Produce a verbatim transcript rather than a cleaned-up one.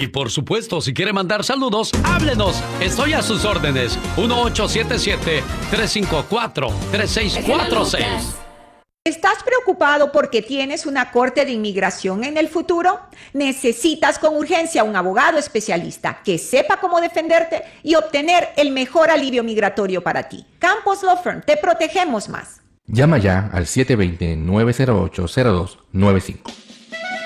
Y por supuesto, si quiere mandar saludos, háblenos. Estoy a sus órdenes. uno ocho siete siete, tres cinco cuatro, tres seis cuatro seis. ¿Estás preocupado porque tienes una corte de inmigración en el futuro? Necesitas con urgencia un abogado especialista que sepa cómo defenderte y obtener el mejor alivio migratorio para ti. Campos Law Firm, te protegemos más. Llama ya al siete dos cero, nueve cero ocho, cero dos nueve cinco.